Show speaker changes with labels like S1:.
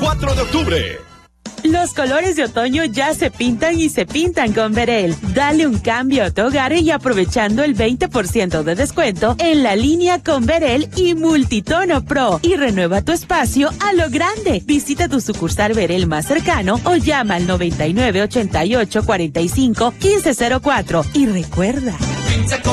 S1: 4 de octubre.
S2: Los colores de otoño ya se pintan y se pintan con Verel. Dale un cambio a tu hogar y aprovechando el 20% de descuento en la línea con Verel y Multitono Pro. Y renueva tu espacio a lo grande. Visita tu sucursal Verel más cercano o llama al 99 88 45 1504. Y recuerda,